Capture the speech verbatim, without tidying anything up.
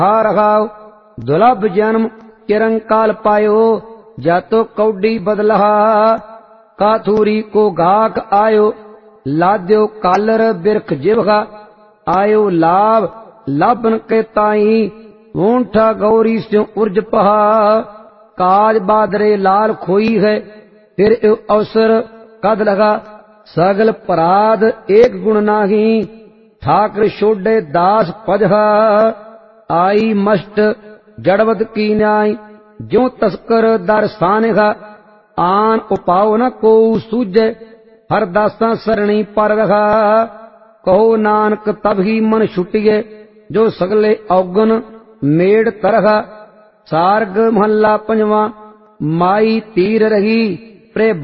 हा रखाओ दुलभ जन्म चिरंकाल पायो, जातो कौडी बदलहा काथूरी को गाक आयो, लाद्यो कालर बिरख जिवगा आयो लाभ लाभन के ताई, ऊंठा गौरी स्यों उर्ज पहा काज बादरे लाल खोई है, फिर अवसर कद लगा सगल पराध एक गुण नाही, ठाकर छोड़े दास पजहा आई मस्ट जड़वत की न्याय, ज्यो तस्कर दर सानेगा आन उपाओ न को सूझे, हर दासा सरणी पर रखा कहो नानक तब ही मन छुटिए, जो सगले औगन मेड़ तरहा। सार्ग महला पंजवा माई तीर रही प्रे